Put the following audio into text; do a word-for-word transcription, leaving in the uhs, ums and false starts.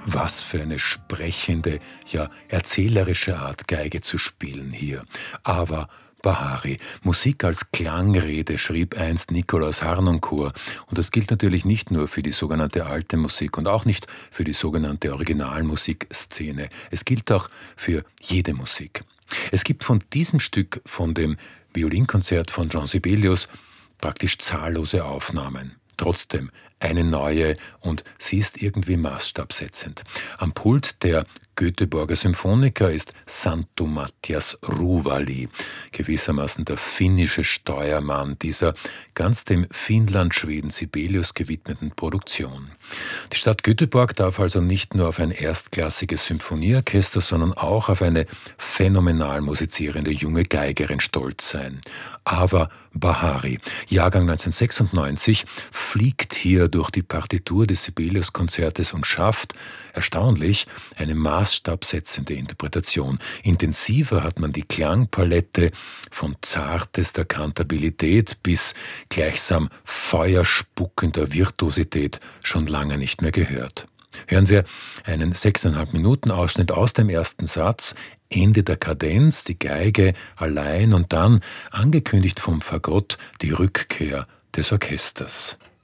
Was für eine sprechende, ja erzählerische Art, Geige zu spielen hier. Aber Bahari, Musik als Klangrede, schrieb einst Nikolaus Harnoncourt. Und das gilt natürlich nicht nur für die sogenannte alte Musik und auch nicht für die sogenannte Originalmusikszene. Es gilt auch für jede Musik. Es gibt von diesem Stück, von dem Violinkonzert von Jean Sibelius, praktisch zahllose Aufnahmen. Trotzdem eine neue, und sie ist irgendwie maßstabsetzend. Am Pult der Göteborger Symphoniker ist Santo Mattias Ruvali, gewissermaßen der finnische Steuermann dieser ganz dem Finnland-Schweden Sibelius gewidmeten Produktion. Die Stadt Göteborg darf also nicht nur auf ein erstklassiges Symphonieorchester, sondern auch auf eine phänomenal musizierende junge Geigerin stolz sein. Ava Bahari, Jahrgang neunzehnhundertsechsundneunzig, fliegt hier durch die Partitur des Sibelius-Konzertes und schafft, erstaunlich, eine maßstabsetzende Interpretation. Intensiver hat man die Klangpalette von zartester Kantabilität bis gleichsam feuerspuckender Virtuosität schon lange nicht mehr gehört. Hören wir einen sechseinhalb Minuten Ausschnitt aus dem ersten Satz, Ende der Kadenz, die Geige allein und dann, angekündigt vom Fagott, die Rückkehr des Orchesters.